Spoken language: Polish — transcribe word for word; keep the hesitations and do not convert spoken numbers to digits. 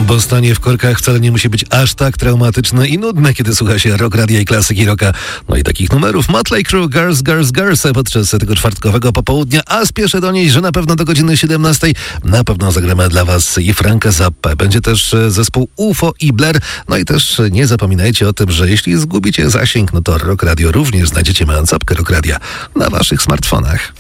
Bo stanie w korkach wcale nie musi być aż tak traumatyczne i nudne, kiedy słucha się rock radia i klasyki rocka. No i takich numerów Motley Crue, Girls, Girls, Girls podczas tego czwartkowego popołudnia, a spieszę do niej, że na pewno do godziny siedemnastej na pewno zagramy dla was i Franka Zappę. Będzie też zespół U F O i Blair. No i też nie zapominajcie o tym, że jeśli zgubicie zasięg, no to Rock Radio również znajdziecie mając apkę Rock Radia na waszych smartfonach.